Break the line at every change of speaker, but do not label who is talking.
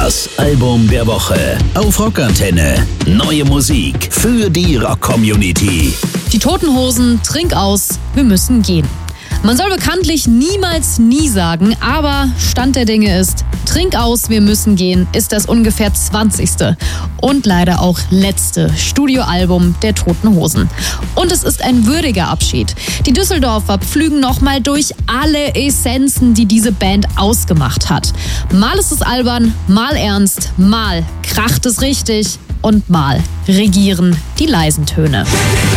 Das Album der Woche auf Rockantenne. Neue Musik für die Rock-Community.
Die Toten Hosen, Trink aus, wir müssen gehen. Man soll bekanntlich niemals nie sagen, aber Stand der Dinge ist, Trink aus, wir müssen gehen, ist das ungefähr 20. und leider auch letzte Studioalbum der Toten Hosen. Und es ist ein würdiger Abschied. Die Düsseldorfer pflügen nochmal durch alle Essenzen, die diese Band ausgemacht hat. Mal ist es albern, mal ernst, mal kracht es richtig und mal regieren die leisen Töne.